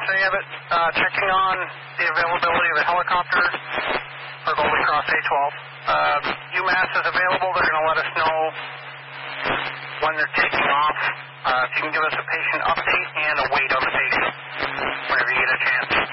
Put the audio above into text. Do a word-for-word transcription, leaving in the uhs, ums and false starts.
Say Abbott, uh, checking on the availability of a helicopter for Golden Cross A twelve. Uh, UMass is available. They're going to let us know when they're taking off. Uh, if you can give us a patient update and a weight on the patient whenever you get a chance.